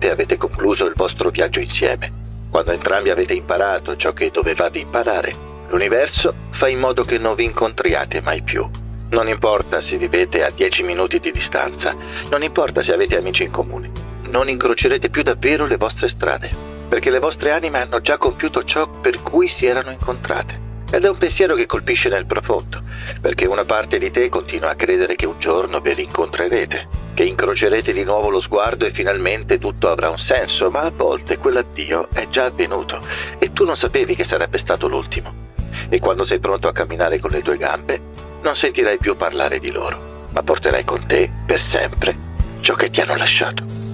finalmente avete concluso il vostro viaggio insieme. Quando entrambi avete imparato ciò che dovevate imparare, l'universo fa in modo che non vi incontriate mai più. Non importa se vivete a 10 minuti di distanza, non importa se avete amici in comune, non incrocerete più davvero le vostre strade, perché le vostre anime hanno già compiuto ciò per cui si erano incontrate. Ed è un pensiero che colpisce nel profondo, perché una parte di te continua a credere che un giorno vi rincontrerete, che incrocerete di nuovo lo sguardo e finalmente tutto avrà un senso, ma a volte quell'addio è già avvenuto e tu non sapevi che sarebbe stato l'ultimo. E quando sei pronto a camminare con le tue gambe, non sentirai più parlare di loro, ma porterai con te per sempre ciò che ti hanno lasciato.